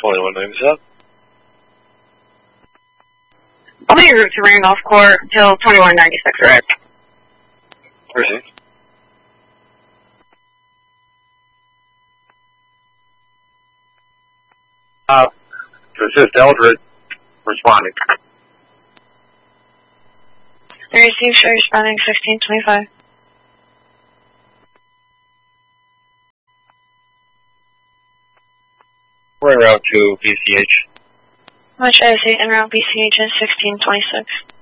2197. I'll be en route to Randolph Court till 2196, right? Received. This is Eldred responding. Received, show responding 1625. We're en route to BCH. Much as en route BCH is 1626.